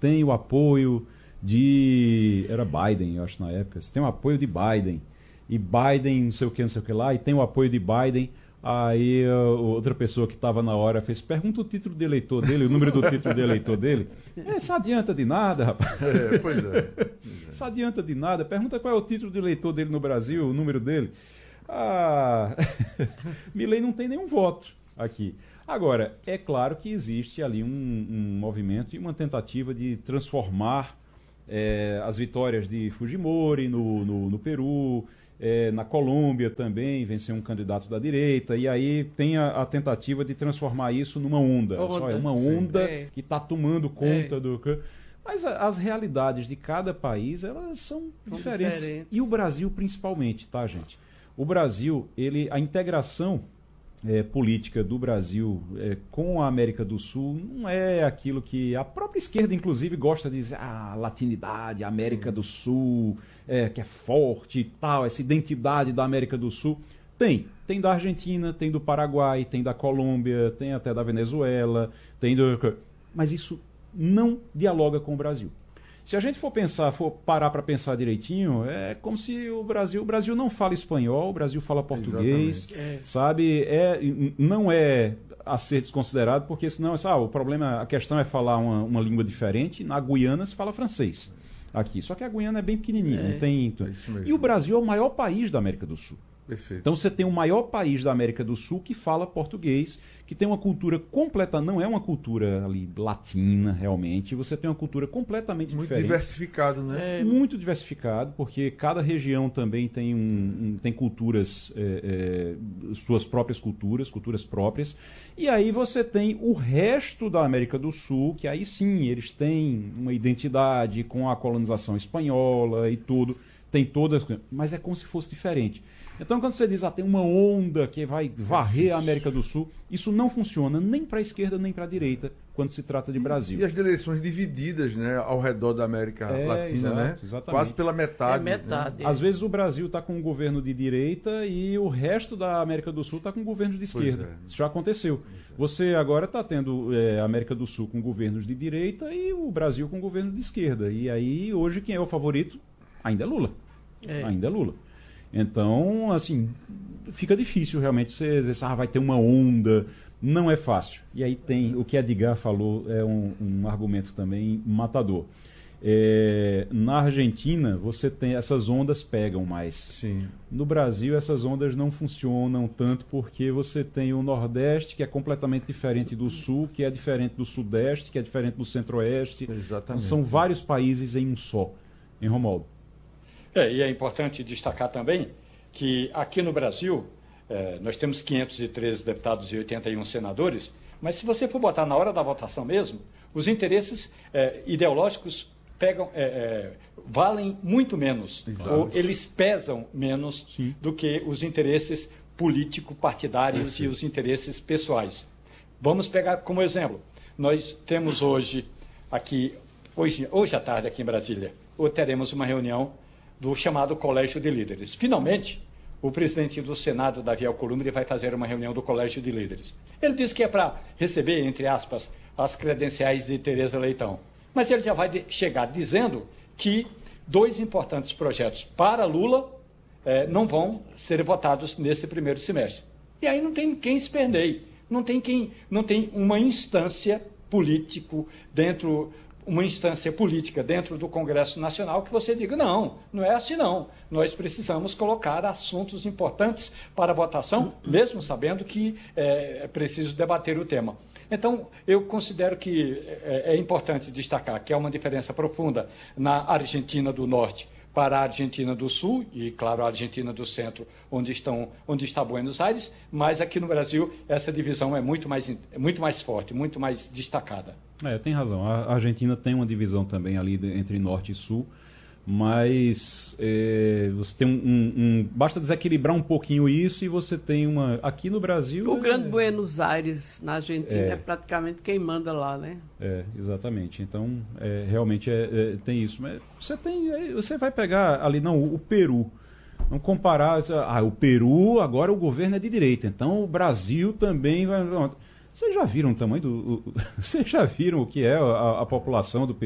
tem o apoio era Biden, eu acho, na época. Você tem o apoio de Biden. E Biden, não sei o que lá, e tem o apoio de Biden. Aí outra pessoa que estava na hora fez, pergunta o título de eleitor dele, o número do título de eleitor dele. Isso adianta de nada, rapaz. Pois é. Isso adianta de nada. Pergunta qual é o título de eleitor dele no Brasil, o número dele. Milei não tem nenhum voto aqui. Agora, é claro que existe ali um movimento e uma tentativa de transformar as vitórias de Fujimori no Peru, na Colômbia também, venceu um candidato da direita, e aí tem a tentativa de transformar isso numa onda. Uma onda que está tomando conta do... Mas as realidades de cada país, elas são diferentes. E o Brasil principalmente, tá, gente? O Brasil, a integração política do Brasil com a América do Sul não é aquilo que a própria esquerda, inclusive, gosta de dizer, latinidade, América do Sul, que é forte e tal, essa identidade da América do Sul. Tem da Argentina, tem do Paraguai, tem da Colômbia, tem até da Venezuela, mas isso não dialoga com o Brasil. Se a gente for parar para pensar direitinho, é como se o Brasil não fala espanhol, o Brasil fala português, sabe? Não é a ser desconsiderado, porque senão a questão é falar uma língua diferente. Na Guiana se fala francês aqui, só que a Guiana é bem pequenininha, não tem. E o Brasil é o maior país da América do Sul. Perfeito. Então você tem o maior país da América do Sul que fala português, que tem uma cultura completa, não é uma cultura ali latina realmente, você tem uma cultura completamente muito diferente. Muito diversificado, né? Muito diversificado, porque cada região também tem culturas, suas próprias culturas próprias, e aí você tem o resto da América do Sul, que aí sim, eles têm uma identidade com a colonização espanhola e tudo, tem todas, mas é como se fosse diferente. Então, quando você diz tem uma onda que vai varrer a América do Sul, isso não funciona nem para a esquerda nem para a direita quando se trata de Brasil. E as direções divididas, né, ao redor da América Latina, né? Exatamente. Quase pela metade. Metade. Né? Às vezes o Brasil está com um governo de direita e o resto da América do Sul está com governos de esquerda. Isso já aconteceu. Você agora está tendo a América do Sul com governos de direita e o Brasil com governo de esquerda. E aí, hoje, quem é o favorito? Ainda é Lula. Ainda é Lula. Então, assim, fica difícil realmente você dizer, vai ter uma onda, não é fácil. E aí tem, o que a Edgar falou, é um argumento também matador. Na Argentina, você tem, essas ondas pegam mais. Sim. No Brasil, essas ondas não funcionam tanto porque você tem o Nordeste, que é completamente diferente do Sul, que é diferente do Sudeste, que é diferente do Centro-Oeste. Exatamente. Então, são vários países em um só, em Romualdo. E é importante destacar também que aqui no Brasil nós temos 513 deputados e 81 senadores, mas se você for botar na hora da votação mesmo, os interesses ideológicos valem muito menos, ou eles pesam menos do que os interesses político-partidários e os interesses pessoais. Vamos pegar como exemplo, nós temos hoje à tarde aqui em Brasília, teremos uma reunião do chamado Colégio de Líderes. Finalmente, o presidente do Senado, Davi Alcolumbre, vai fazer uma reunião do Colégio de Líderes. Ele disse que é para receber, entre aspas, as credenciais de Tereza Leitão. Mas ele já vai chegar dizendo que 2 importantes projetos para Lula não vão ser votados nesse primeiro semestre. E aí não tem quem esperneie, não tem uma instância política dentro do Congresso Nacional que você diga, não é assim não. Nós precisamos colocar assuntos importantes para votação, mesmo sabendo que é preciso debater o tema. Então, eu considero que é importante destacar que há uma diferença profunda na Argentina do Norte para a Argentina do Sul e, claro, a Argentina do Centro, onde está Buenos Aires, mas aqui no Brasil essa divisão é muito mais forte, muito mais destacada. Tem razão. A Argentina tem uma divisão também ali entre Norte e Sul, mas você tem basta desequilibrar um pouquinho isso e você tem uma... Aqui no Brasil... O Grande Buenos Aires, na Argentina, é praticamente quem manda lá, né? Exatamente. Então, realmente tem isso. Mas você vai pegar ali, o Peru. Vamos comparar... o Peru, agora o governo é de direita, então o Brasil também vai... Vocês já viram o tamanho Vocês já viram o que é a população do Peru?